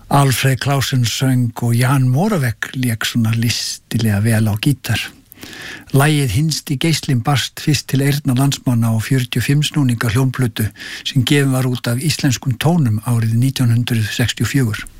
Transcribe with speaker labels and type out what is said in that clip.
Speaker 1: Alfred Klausen söng og Jan Moravec lék svona listilega vel á gítar. Lagið Hinsti geislinn barst fyrst til eyrna landsmanna á 45 snúninga hljómplötu sem gefin var út af íslenskum tónum árið 1964.